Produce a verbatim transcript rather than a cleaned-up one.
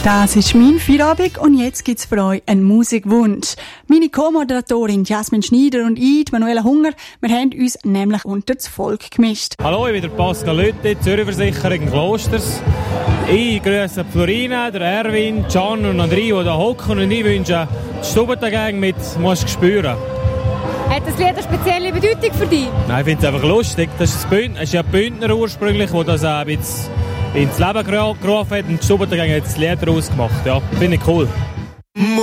Das ist mein Feierabend und jetzt gibt's für euch einen Musikwunsch. Meine Co-Moderatorin Jasmin Schneider und ich, Manuela Hunger, wir haben uns nämlich unter das Volk gemischt. Hallo, ich bin der Pascal Lütti, Zürich Versicherung Klosters. Ich grüße Florina, der Erwin, Can und André, die hier hocken, und ich wünsche die Stubbengang mit «Musst spüren». Hat das Lied eine spezielle Bedeutung für dich? Nein, ich finde es einfach lustig. Das ist, das Bündner, das ist ja Bündner ursprünglich, der das auch ein bisschen ins Leben gerufen hat, und die Stubbengang hat das Lied daraus gemacht. Ja, finde ich cool.